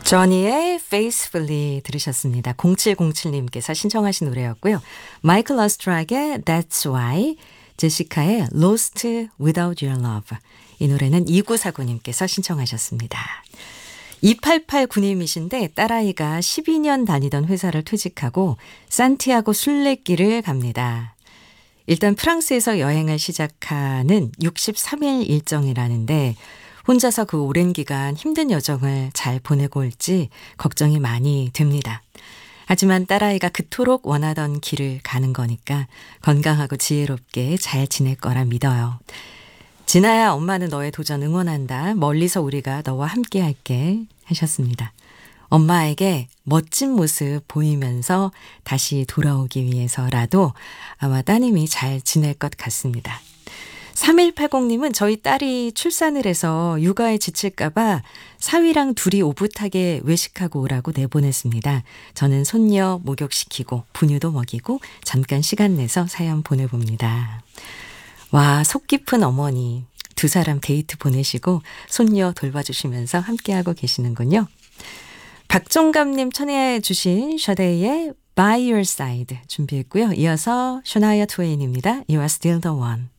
저니의 Faithfully 들으셨습니다. 0707님께서 신청하신 노래였고요. 마이클 러스트락의 That's Why, 제시카의 Lost Without Your Love. 이 노래는 2949님께서 신청하셨습니다. 2889님이신데 딸아이가 12년 다니던 회사를 퇴직하고 산티아고 순례길을 갑니다. 일단 프랑스에서 여행을 시작하는 63일 일정이라는데 혼자서 그 오랜 기간 힘든 여정을 잘 보내고 올지 걱정이 많이 됩니다. 하지만 딸아이가 그토록 원하던 길을 가는 거니까 건강하고 지혜롭게 잘 지낼 거라 믿어요. 진아야, 엄마는 너의 도전 응원한다. 멀리서 우리가 너와 함께 할게 하셨습니다. 엄마에게 멋진 모습 보이면서 다시 돌아오기 위해서라도 아마 따님이 잘 지낼 것 같습니다. 3180님은 저희 딸이 출산을 해서 육아에 지칠까봐 사위랑 둘이 오붓하게 외식하고 오라고 내보냈습니다. 저는 손녀 목욕시키고 분유도 먹이고 잠깐 시간 내서 사연 보내봅니다. 와, 속 깊은 어머니 두 사람 데이트 보내시고 손녀 돌봐주시면서 함께하고 계시는군요. 박종감님 청해 주신 샤데이의 By Your Side 준비했고요. 이어서 셔나이아 트웨인입니다. You are still the one.